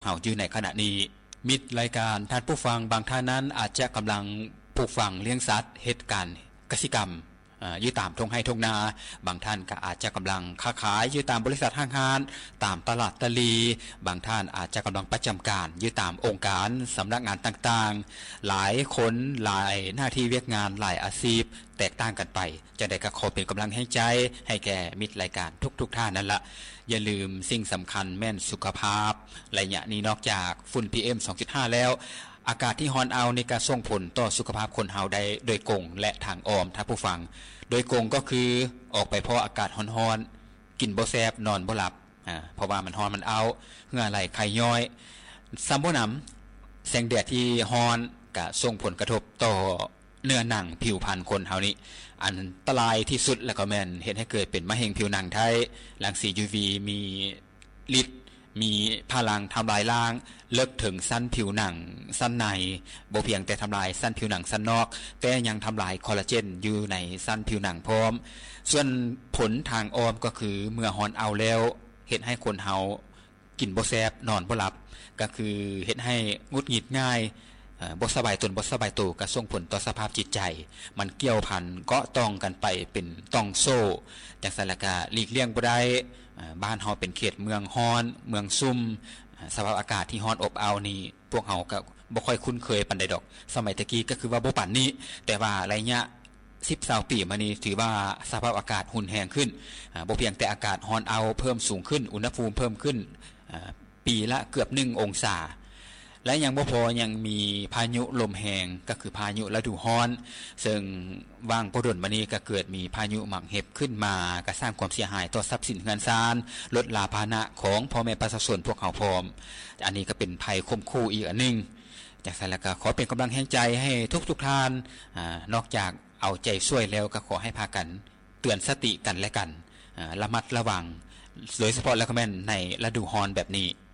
าอยู่ในขณะนี้มิตรรายการท่านผู้ฟังบางท่านนั้นอาจจะกำลังปลูกฝังเลี้ยงสัตว์เหตุการณ์กสิกรรมอยู่ตามทงให้ทงนาบางท่านก็อาจจะกำลังค้าขายอยู่ตามบริษัทห้างร้านตามตลาดตะลีบางท่านอาจจะกำลังประจำการอยู่ตามองค์การสำนักงานต่างๆหลายคนหลายหน้าที่เวียกงานหลายอาชีพแตกต่างกันไปจะได้ก็ขอเป็นกำลังให้ใจให้แก่มิตรรายการทุกท่านนั่นละอย่าลืมสิ่งสำคัญแม่นสุขภาพระยะนี้นอกจากฝุ่น PM 2.5 แล้วอากาศที่ร้อนเอาในการส่งผลต่อสุขภาพคนเฮาได้โดยกงและทางอ้อมท่านผู้ฟังโดยกงก็คือออกไปเพราะอากาศร้อนๆกินบ่แซ่บนอนบ่หลับเพราะว่ามันร้อนมันเอาเหงื่อไหลไข้ย้อยซ้ำบ่นำแสงแดดที่ร้อนก็ส่งผลกระทบต่อเนื้อหนังผิวพรรณคนเฮานี่อันตรายที่สุดแล้วก็แม่นเฮ็ดให้เกิดเป็นมะเร็งผิวหนังไทยรังสี UV มีฤทธิ์มีพลังทำลายล้างเลิกถึงสั้นผิวหนังสั้นในบ่เพียงแต่ทำลายสั้นผิวหนังสั้นนอกแต่ยังทำลายคอลลาเจนอยู่ในสั้นผิวหนังพร้อมส่วนผลทางอ้อมก็คือเมื่อฮ้อนเอาแล้วเฮ็ดให้คนเฮากินบ่แซ่บนอนบ่หลับก็คือเฮ็ดให้หงุดหงิดง่ายบ่สบายตนบ่สบายตัวก็ส่งผลต่อสภาพจิตใจมันเกี่ยวพันเกาะต้องกันไปเป็นต้องโซ่จังซั่นแล้วก็หลีกเลี่ยงบ่ได้บ้านเฮาเป็นเขตเมืองร้อนเมืองซุ่มสภาพอากาศที่ร้อนอบอ้าวนี่พวกเฮาก็บ่ค่อยคุ้นเคยปานใดดอกสมัยตะกี้ก็คือว่าบ่ปานนี้แต่ว่าระยะ10-20 ปีมานี้ถือว่าสภาพอากาศรุนแรงขึ้นบ่เพียงแต่อากาศร้อนเอาเพิ่มสูงขึ้นอุณหภูมิเพิ่มขึ้นปีละเกือบ1องศาและยังบ่พอยังมีพายุลมแรงก็คือพายุฤดูร้อนซึ่งวางบ่ดนมานี้ก็เกิดมีพายุหมักเห็บขึ้นมาก็สร้างความเสียหายต่อทรัพย์สินเงินซานลดลาภานะของพ่อแม่ประชาชนพวกเขาพร้อมอันนี้ก็เป็นภัยคมคู่อีกอันนึงจากนั้นแล้วก็ขอเป็นกำลังแห่งใจให้ทุกท่านนอกจากเอาใจช่วยแล้วก็ขอให้พากันเตือนสติกันและกันระมัดระวังโดยเฉพาะแล้วก็แม่นในฤดูร้อนแบบนี้